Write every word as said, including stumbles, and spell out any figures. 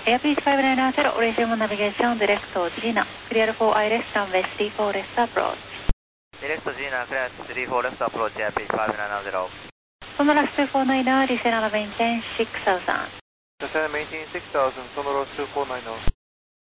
Airbus five nine zero, resume navigation direct to Gina. Clear for I less than West three four left approach. Direct to Gina, clearance three four left approach, Airbus five nine zero. Sonoras two four nine, descend and maintain six thousand. Descend and maintain six thousand, Sonoras two four nine.